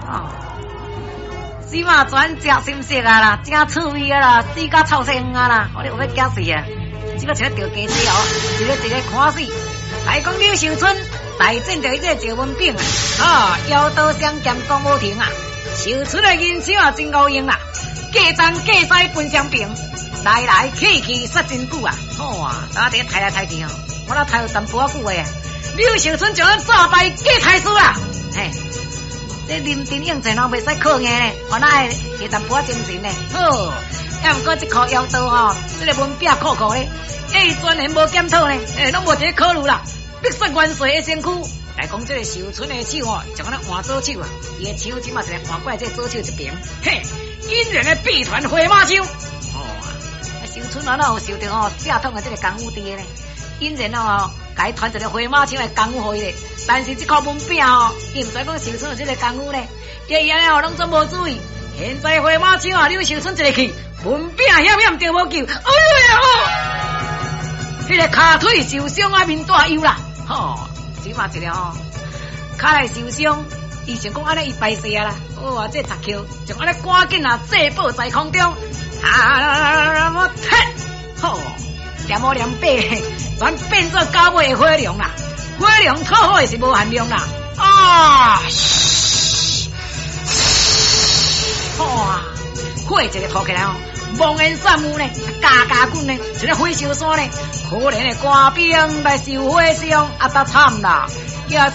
哦，死马转食心色啊啦，正趣味啊啦，水甲臭生啊啦，我有要惊死啊！只要像钓鸡仔哦，一个看死。来讲柳秀春大战着伊这赵文炳啊，腰刀相剑讲无停啊，秀春的银枪啊真高用啦，架战架西奔相平，来来去去杀真久啊！好啊，打底抬来抬去哦，我那抬有淡薄仔久诶。柳秀春将咱打败假太师啦！嘿，这林真应战哦，袂使靠硬咧，我那会一淡薄仔精神咧。好，要毋过这颗腰刀吼，这个文柄酷酷咧，专然无检讨咧，拢无一个考虑啦。必杀元帅的身躯，来讲这个秀春的手哦，像那换左手啊，伊的手即嘛是来换过来这左手一边，嘿，引人的臂团回马枪。哦，秀春啊，那有受到哦正统的这个功夫伫咧，引人哦，甲伊传一个回马枪的功夫互伊咧。但是这颗文柄哦，伊唔知讲秀春有这个功夫咧，伊安尼哦拢总无注意。现在回马枪啊，你秀春一个去，文柄险险着无救，哎呀！迄个骹腿受伤啊，面大忧啦。吼，起码一了吼，骹来受伤，伊想讲安尼伊败势啊啦。哇，这十球，将安尼赶紧啊，制爆在空中，我踢，吼，连毛连白，全变做高尾的火龙啦。火龙吐火是无限量啦。啊！哇，火一个吐起来哦。望烟散雾呢，嘎嘎滚呢，一个火烧山呢，可怜的官兵来受火伤，啊，得惨啦！